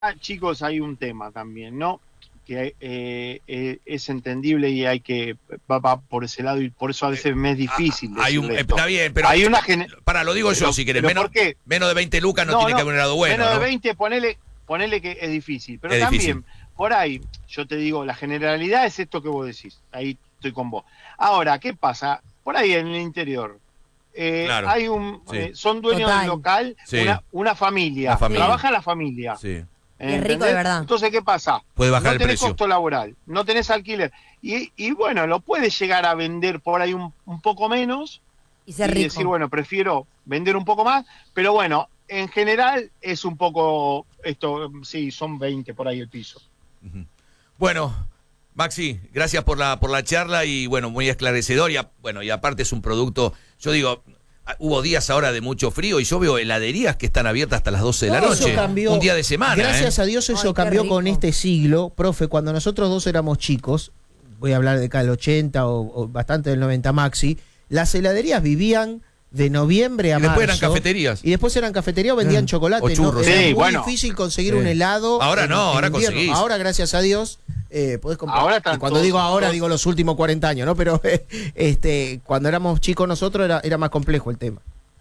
chicos, hay un tema también, ¿no? Que es entendible y hay que va por ese lado, y por eso a veces me es difícil Está bien, pero hay una lo digo yo, si querés, menos de 20 lucas no tiene que haber un lado bueno, menos ¿no? de 20, ponele que es difícil, pero es también difícil. Por ahí, yo te digo, la generalidad es esto que vos decís, ahí estoy con vos. Ahora, ¿qué pasa? Por ahí en el interior claro. hay son dueños del local, una familia, trabaja la familia. Sí. Es rico de verdad. Entonces, ¿qué pasa? Puede bajar no tenés el precio. Costo laboral, no tenés alquiler. Y bueno, lo puedes llegar a vender por ahí un poco menos y decir, bueno, prefiero vender un poco más, pero bueno, en general es un poco esto, sí, son 20 por ahí el piso. Bueno, Maxi, gracias por la charla y bueno, muy esclarecedor y aparte es un producto, yo digo, hubo días ahora de mucho frío y yo veo heladerías que están abiertas hasta las 12 de la noche, un día de semana. Gracias a Dios eso cambió con este siglo, profe, cuando nosotros dos éramos chicos, voy a hablar de acá del 80 o bastante del 90 Maxi, las heladerías vivían de noviembre a marzo. Y después eran cafeterías. Y después eran cafeterías o vendían chocolate. O churros. Era muy difícil conseguir un helado. Ahora ahora conseguís. Ahora, gracias a Dios, podés comprar. Ahora y cuando digo ahora, digo los últimos 40 años, ¿no? Pero cuando éramos chicos nosotros era más complejo el tema.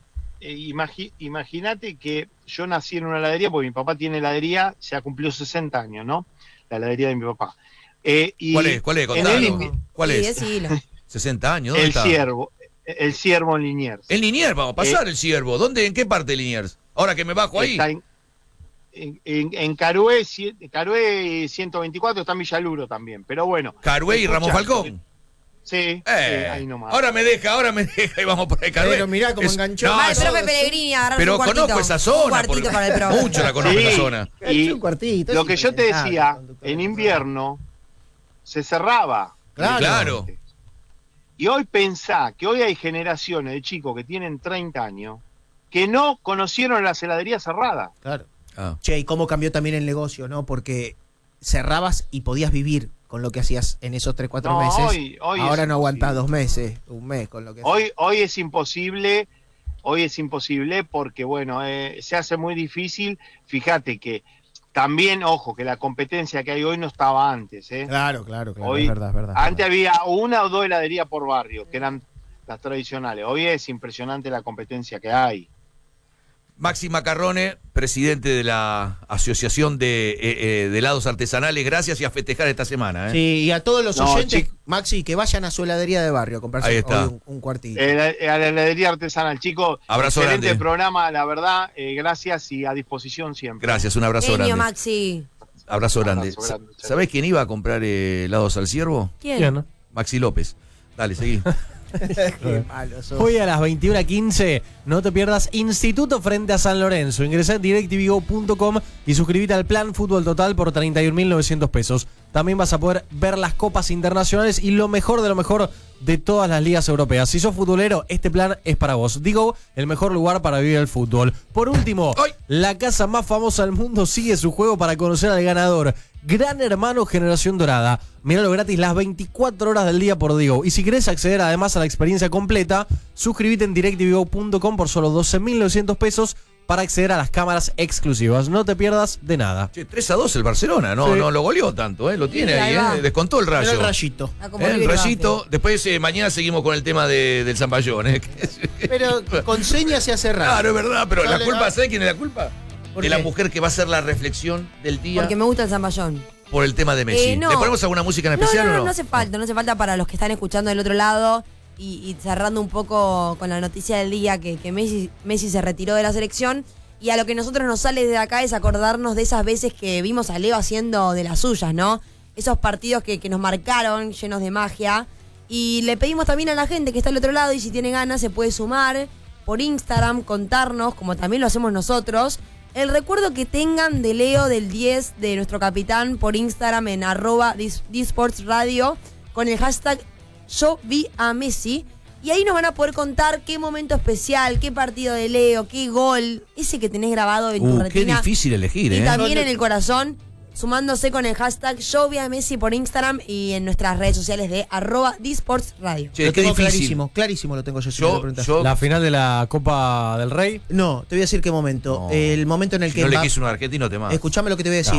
Imagínate que yo nací en una heladería, porque mi papá tiene heladería, se ha cumplido 60 años, ¿no? La heladería de mi papá. ¿Cuál es? Contalo. ¿Cuál es? 60 años. ¿Dónde está? El Ciervo en Liniers. El Liniers, vamos a pasar el Ciervo. ¿Dónde? ¿En qué parte de Liniers? Ahora que me bajo ahí. Está en Carué 124, está en Villaluro también, pero bueno. ¿Carué y Ramón Falcón? Sí, ahí nomás. Ahora me deja y vamos por el Carué. Pero mirá cómo enganchó. No, el profe Pellegrini agarró pero un cuartito. Conozco esa zona. Un cuartito para el profe. Mucho la conozco esa zona. Y un cuartito, lo que yo te decía, en invierno se cerraba. Claro. Y hoy pensá que hoy hay generaciones de chicos que tienen 30 años que no conocieron las heladerías cerradas. Claro. Che, y cómo cambió también el negocio, ¿no? Porque cerrabas y podías vivir con lo que hacías en esos 3-4 meses. Hoy ahora no aguantás 2 meses, un mes con lo que hoy es imposible, porque bueno, se hace muy difícil. Fíjate que también, ojo, que la competencia que hay hoy no estaba antes, ¿eh? Claro, hoy, es verdad. Antes había una o dos heladerías por barrio, que eran las tradicionales. Hoy es impresionante la competencia que hay. Maxi Macarrone, presidente de la Asociación de Helados Artesanales, gracias y a festejar esta semana. Sí, y a todos los oyentes, Maxi, que vayan a su heladería de barrio a comprarse hoy un cuartito. A la heladería artesanal, chicos. Abrazo excelente grande. Programa, la verdad, gracias y a disposición siempre. Gracias, un abrazo grande. Maxi. Abrazo grande. ¿Sabés quién iba a comprar helados al Ciervo? ¿Quién? Maxi López. Dale, seguí. Hoy a las 21:15 no te pierdas Instituto frente a San Lorenzo. Ingresá en directvigo.com y suscríbete al plan Fútbol Total por 31.900 pesos. También vas a poder ver las copas internacionales y lo mejor de todas las ligas europeas. Si sos futbolero, este plan es para vos. Digo, el mejor lugar para vivir el fútbol. Por último, la casa más famosa del mundo sigue su juego para conocer al ganador. Gran Hermano Generación Dorada. Míralo gratis las 24 horas del día por Digo. Y si querés acceder además a la experiencia completa, suscríbete en directvigo.com por solo 12.900 pesos para acceder a las cámaras exclusivas. No te pierdas de nada. Che, 3-2 el Barcelona, no lo goleó tanto, lo tiene ahí, descontó el Rayo. El Rayito. El Rayito. Después mañana seguimos con el tema del Zamballón. Pero con señas se hace raro. Claro, es verdad, pero Dale, la culpa, ¿sabes quién es la culpa? ¿Por De qué? la mujer que va a hacer la reflexión del día. Porque me gusta el zamballón. Por el tema de Messi. No. ¿Le ponemos alguna música en especial o no? No hace falta para los que están escuchando del otro lado y cerrando un poco con la noticia del día que Messi se retiró de la selección. Y a lo que nosotros nos sale de acá es acordarnos de esas veces que vimos a Leo haciendo de las suyas, ¿no? Esos partidos que nos marcaron, llenos de magia. Y le pedimos también a la gente que está al otro lado y si tiene ganas se puede sumar por Instagram, contarnos, como también lo hacemos nosotros, el recuerdo que tengan de Leo del 10 de nuestro capitán por Instagram en @disportsradio con el hashtag Yo vi a Messi. Y ahí nos van a poder contar qué momento especial, qué partido de Leo, qué gol, ese que tenés grabado en tu retina. Qué difícil elegir, Y también en el corazón. sumándose con el hashtag Yo vi a Messi por Instagram y en nuestras redes sociales de @disportsradio. Che, lo qué tengo difícil. clarísimo lo tengo yo. Si me lo preguntás. La final de la Copa del Rey. No, te voy a decir qué momento. No. El momento en el Si que no le quiso un argentino, te mata. escuchame lo que te voy a decir.